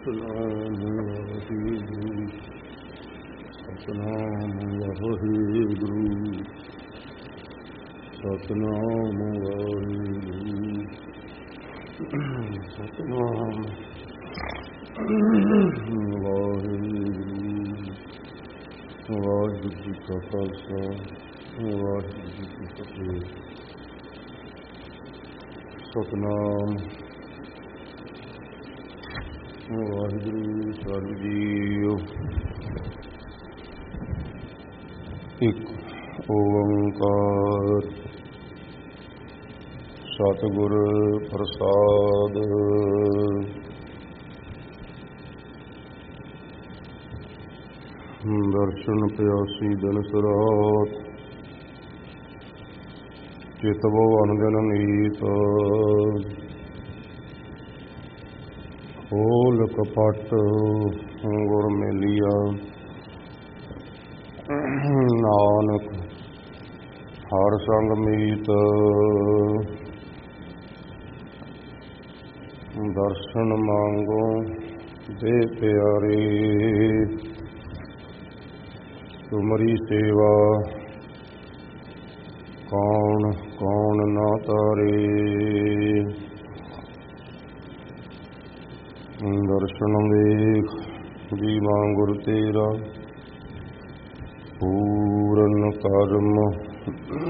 ਸਤਿਨਾਮ ਵਾਹਿਗੁਰੂ ਸਤਿਨਾਮ ਵਾਹਿਗੁਰੂ ਸਤਿਨਾਮ ਵਾਹਿਗੁਰੂ ਸਤਿਨਾਮ ਵਾਹਿਗੁਰੂ। ਵਾਹਿਗੁਰੂ ਜੀ ਕਾ ਖਾਲਸਾ ਵਾਹਿਗੁਰੂ ਜੀ ਕੀ ਫਤਿਹ। ਸਤਿਨਾਮ ਵਾਹਿਗੁਰੂ ਸਾਹਿਬ ਜੀਓ। ਇੱਕ ਓੰਕਾਰ ਸਤਿਗੁਰ ਪ੍ਰਸਾਦ। ਦਰਸ਼ਨ ਪਿਆਸੀ ਦਿਨ ਸਰਾਤ ਚਿਤ ਭਵਨ ਦਿਨ ਨੀਤ। ਖੋਲ ਕਪਟ ਗੁਰ ਮੇਲੀਆ ਨਾਨਕ ਹਰ ਸੰਗ ਮੀਤ। ਦਰਸ਼ਨ ਮੰਗੋ ਦੇ ਪਿਆਰੇ ਤੁਮਰੀ ਸੇਵਾ ਕੌਣ ਕੌਣ ਨਾ ਤਾਰੇ। ਦਰਸ਼ਨ ਵੇਖ ਜੀਵਾਂ ਗੁਰ ਤੇਰਾ ਪੂਰਨ ਕਰਮ